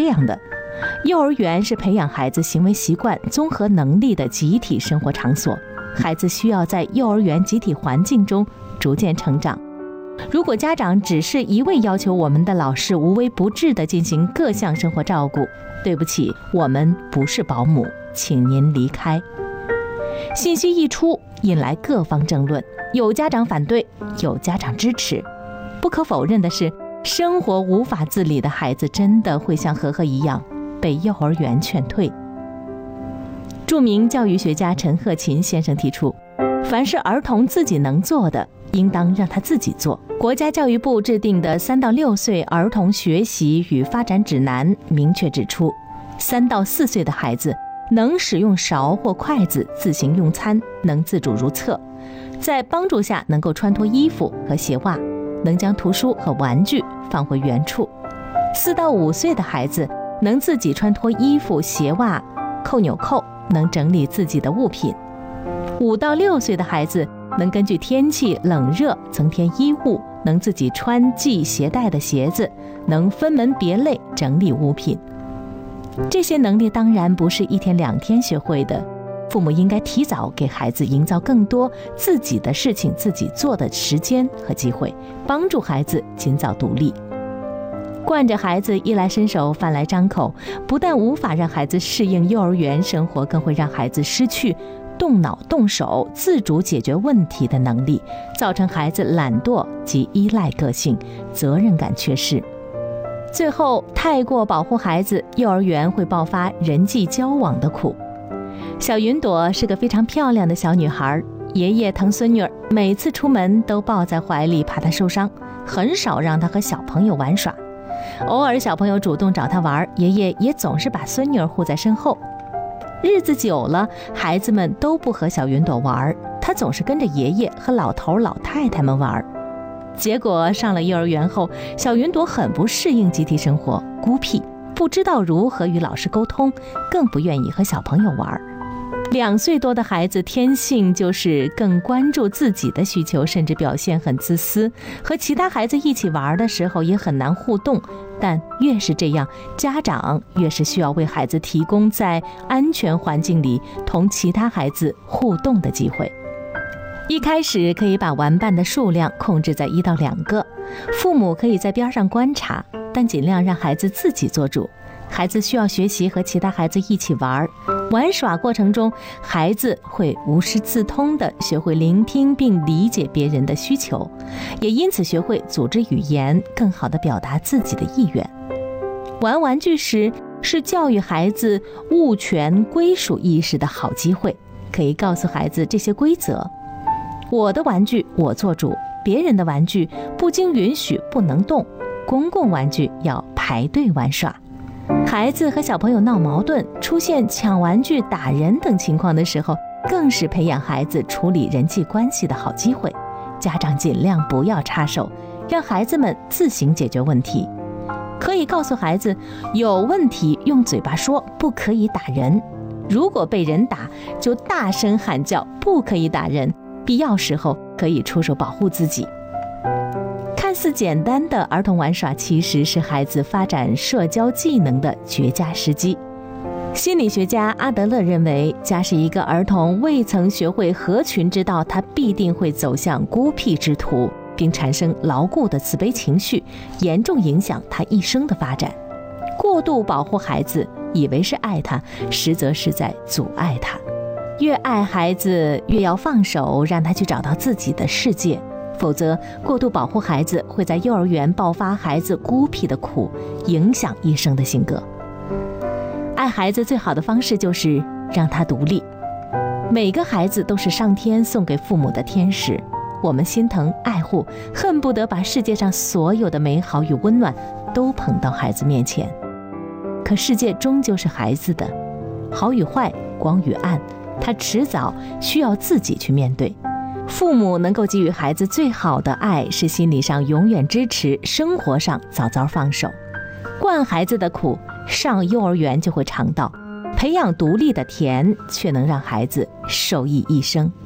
这样的：幼儿园是培养孩子行为习惯、综合能力的集体生活场所，孩子需要在幼儿园集体环境中逐渐成长。如果家长只是一味要求我们的老师无微不至地进行各项生活照顾，对不起，我们不是保姆，请您离开。信息一出，引来各方争论，有家长反对，有家长支持。不可否认的是，生活无法自理的孩子真的会像和一样被幼儿园劝退。著名教育学家陈鹤琴先生提出，凡是儿童自己能做的，应当让他自己做。国家教育部制定的3到6岁儿童学习与发展指南明确指出，3到4岁的孩子能使用勺或筷子自行用餐，能自主如厕，在帮助下能够穿脱衣服和鞋袜，能将图书和玩具放回原处。4到5岁的孩子能自己穿脱衣服、鞋袜、扣纽扣，能整理自己的物品。5到6岁的孩子能根据天气冷热增添衣物，能自己穿系携带的鞋子，能分门别类整理物品。这些能力当然不是1天2天学会的，父母应该提早给孩子营造更多自己的事情自己做的时间和机会，帮助孩子尽早独立。惯着孩子衣来伸手饭来张口，不但无法让孩子适应幼儿园生活，更会让孩子失去动脑动手自主解决问题的能力，造成孩子懒惰及依赖个性，责任感缺失。最后，太过保护孩子，幼儿园会爆发人际交往的苦。小云朵是个非常漂亮的小女孩，爷爷疼孙女儿，每次出门都抱在怀里，怕她受伤，很少让她和小朋友玩耍。偶尔小朋友主动找她玩，爷爷也总是把孙女儿护在身后。日子久了，孩子们都不和小云朵玩，她总是跟着爷爷和老头老太太们玩。结果上了幼儿园后，小云朵很不适应集体生活，孤僻，不知道如何与老师沟通，更不愿意和小朋友玩。2岁多的孩子天性就是更关注自己的需求，甚至表现很自私，和其他孩子一起玩的时候也很难互动。但越是这样，家长越是需要为孩子提供在安全环境里同其他孩子互动的机会。一开始可以把玩伴的数量控制在1到2个，父母可以在边上观察，但尽量让孩子自己做主。孩子需要学习和其他孩子一起玩耍过程中，孩子会无师自通地学会聆听并理解别人的需求，也因此学会组织语言，更好地表达自己的意愿。玩玩具时是教育孩子物权归属意识的好机会，可以告诉孩子这些规则：我的玩具我做主，别人的玩具不经允许不能动，公共玩具要排队玩耍。孩子和小朋友闹矛盾，出现抢玩具、打人等情况的时候，更是培养孩子处理人际关系的好机会。家长尽量不要插手，让孩子们自行解决问题。可以告诉孩子，有问题用嘴巴说，不可以打人。如果被人打，就大声喊叫，不可以打人。必要时候可以出手保护自己。看似简单的儿童玩耍，其实是孩子发展社交技能的绝佳时机。心理学家阿德勒认为，假使一个儿童未曾学会合群之道，他必定会走向孤僻之途，并产生牢固的自卑情绪，严重影响他一生的发展。过度保护孩子，以为是爱他，实则是在阻碍他。越爱孩子，越要放手，让他去找到自己的世界。否则，过度保护孩子会在幼儿园爆发孩子孤僻的苦，影响一生的性格。爱孩子最好的方式就是让他独立。每个孩子都是上天送给父母的天使，我们心疼爱护，恨不得把世界上所有的美好与温暖都捧到孩子面前。可世界终究是孩子的，好与坏，光与暗，他迟早需要自己去面对。父母能够给予孩子最好的爱，是心理上永远支持，生活上早早放手。惯孩子的苦，上幼儿园就会尝到；培养独立的甜，却能让孩子受益一生。